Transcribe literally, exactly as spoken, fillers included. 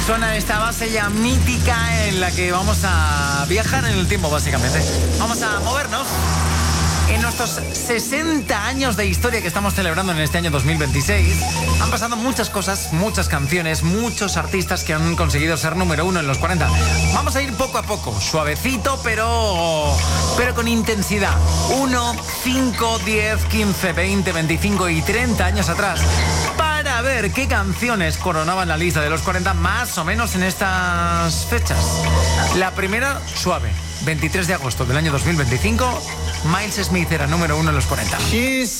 Suena esta base ya mítica en la que vamos a viajar en el tiempo, básicamente. Vamos a movernos. En nuestros sesenta años de historia que estamos celebrando en este año dos mil veintiséis, han pasado muchas cosas, muchas canciones, muchos artistas que han conseguido ser número uno en los cuarenta. Vamos a ir poco a poco, suavecito, pero, pero con intensidad. uno, cinco, diez, quince, veinte, veinticinco y treinta años atrás, para ver qué canciones coronaban la lista de los cuarenta más o menos en estas fechas. La primera, suave. veintitrés de agosto del año dos mil veinticinco, Miles Smith era número uno en los cuarenta.